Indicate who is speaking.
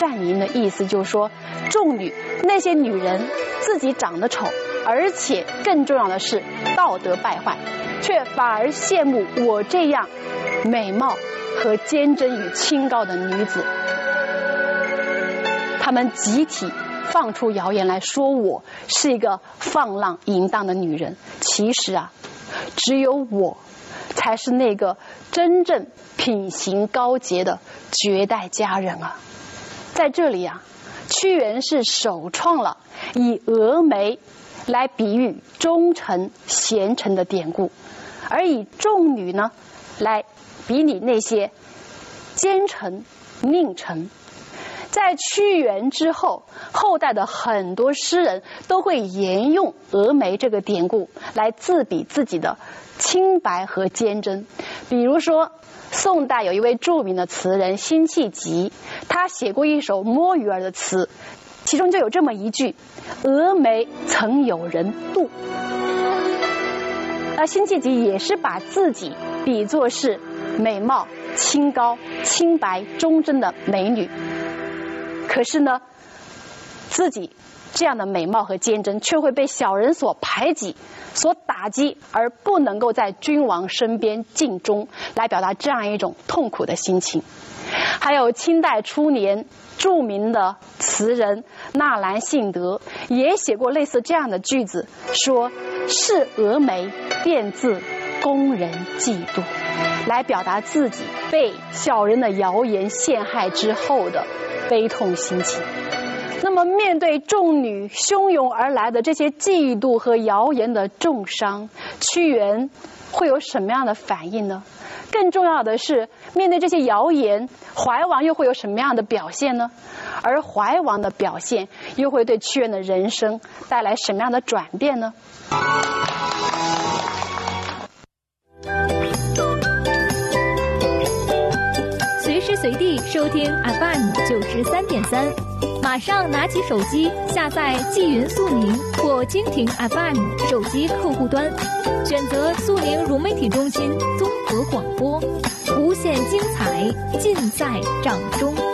Speaker 1: 赞名的意思就是说，众女那些女人自己长得丑，而且更重要的是道德败坏，却反而羡慕我这样美貌和坚贞与清高的女子。他们集体放出谣言来说我是一个放浪淫荡的女人。其实啊，只有我才是那个真正品行高洁的绝代佳人啊。在这里啊，屈原是首创了以蛾眉来比喻忠臣贤臣的典故，而以众女呢来比拟那些奸臣佞臣。在屈原之后，后代的很多诗人都会沿用蛾眉这个典故来自比自己的清白和坚贞。比如说宋代有一位著名的词人辛弃疾，他写过一首摸鱼儿的词，其中就有这么一句：蛾眉曾有人妒。那辛弃疾也是把自己比作是美貌清高清白忠贞的美女，可是呢，自己这样的美貌和坚贞却会被小人所排挤所打击，而不能够在君王身边尽忠，来表达这样一种痛苦的心情。还有清代初年著名的词人纳兰性德也写过类似这样的句子，说是蛾眉便自宫人嫉妒，来表达自己被小人的谣言陷害之后的悲痛心情。那么面对众女汹涌而来的这些嫉妒和谣言的重伤，屈原会有什么样的反应呢？更重要的是，面对这些谣言，怀王又会有什么样的表现呢？而怀王的表现又会对屈原的人生带来什么样的转变呢？
Speaker 2: 随时随地收听 FM93.3，马上拿起手机下载纪云速宁或蜻蜓 FM 手机客户端，选择速宁融媒体中心综合广播，无限精彩尽在掌中。